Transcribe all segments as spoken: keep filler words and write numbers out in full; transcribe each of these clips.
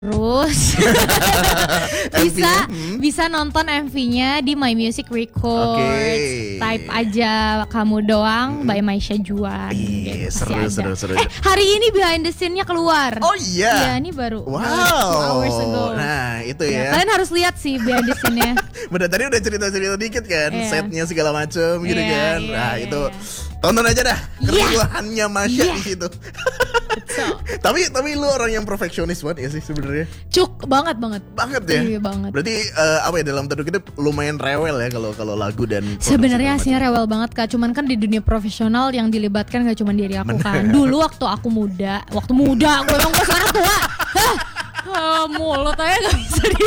Terus bisa hmm? bisa nonton M V-nya di My Music Records. Oke. Type aja Kamu Doang Hmm. by Maisha Juan. Ih, Gitu, seru, pasti seru, ada. seru. Eh, hari ini behind the scene-nya keluar. Oh iya. Iya, ini baru. Wow. two hours ago. Nah itu Ya, ya. kalian harus lihat sih behind the scene-nya. Bener, tadi udah cerita-cerita dikit kan, Iya. setnya segala macem gitu Iya, kan. iya, Nah iya, itu iya. tonton aja dah Iya. keriuhannya Masya Iya. di situ. Betul. tapi tapi lu orang yang perfeksionis banget ya sih sebenarnya. Cuk banget banget. Banget ya. Iya banget. Berarti eh, apa ya, dalam tanda kutip lumayan rewel ya kalau kalau lagu dan produksi Sebenarnya segala aslinya macam. rewel banget Kak. Cuman kan di dunia profesional yang dilibatkan gak cuma diri aku kan. Dulu waktu aku muda, waktu muda, gue emang gue sekarang tua. Hah, ah, mulut aja gak bisa di.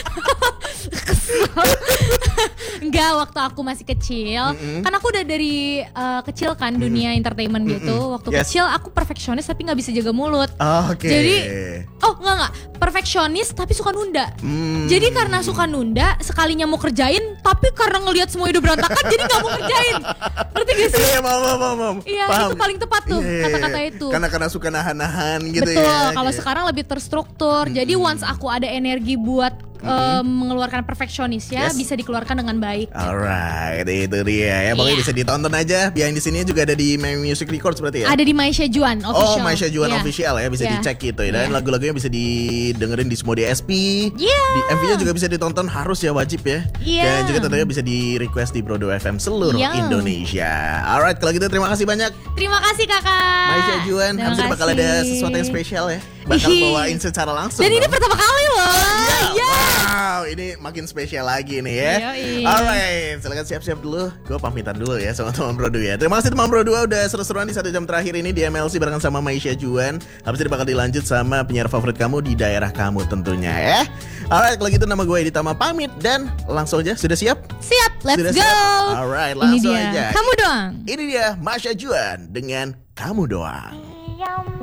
Kesel. Enggak, waktu aku masih kecil, Mm-mm. kan aku udah dari uh, kecil kan dunia entertainment gitu. Mm-mm. Waktu Yes. kecil aku perfeksionis tapi nggak bisa jaga mulut. Oh, Oke. Jadi, oh enggak enggak, perfeksionis tapi suka nunda. Hmm. Jadi karena suka nunda, sekalinya mau kerjain, tapi karena ngelihat semua udah berantakan, jadi nggak mau kerjain. Ngerti gak sih? Iya, paham, paham, paham. Iya, Paham. itu paling tepat tuh Iya, iya, iya. kata-kata itu. Karena karena suka nahan-nahan gitu Betul, ya. kalau Kayak- sekarang lebih terstruktur. Jadi once aku ada energi buat eh, mengeluarkan perfeksionisnya, Yes. bisa dikeluarkan dengan baik. Alright, itu dia ya. Pokoknya Iya. bisa ditonton aja. Behind di sini juga ada di My Music Records berarti ya. Ada di Maisha Juan Oh, official. Maisha Juan Iya. official ya, bisa Iya. dicek gitu ya. Dan Iya. lagu-lagunya bisa didengerin di semua D S P. Iya. Di M V-nya juga bisa ditonton, harus ya, wajib ya. Iya. Dan juga tentunya bisa di request di Brodo F M seluruh Iya. Indonesia. Alright, kalau gitu terima kasih banyak Terima kasih kakak. Maisha Juan. Terima Habis itu bakal kasih. ada sesuatu yang spesial ya. Bakal Ih. bawain secara langsung. Dan ini dong. pertama kali loh. Iya. Wow, ini makin spesial lagi nih ya. Yoi. Alright, silakan siap-siap dulu. Gue pamitan dulu ya sama teman Bro dua ya. Terima kasih teman Bro dua udah seru-seruan di satu jam terakhir ini di M L C barengan sama Maisha Juan. Habis itu bakal dilanjut sama penyiar favorit kamu di daerah kamu tentunya ya. Alright, kalau gitu nama gue Edi Tama pamit dan langsung aja, sudah siap? Siap, let's Sudah go. siap? Alright, Ini langsung dia. aja. Kamu doang. Ini dia Maisha Juan dengan Kamu Doang.